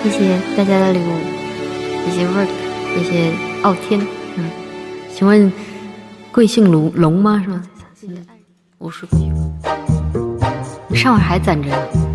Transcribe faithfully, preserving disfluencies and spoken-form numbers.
谢谢大家的礼物，谢谢 Work， 谢谢傲天。嗯，请问贵姓龙龙吗？是吗？谢谢五十贵，上面还攒着呢。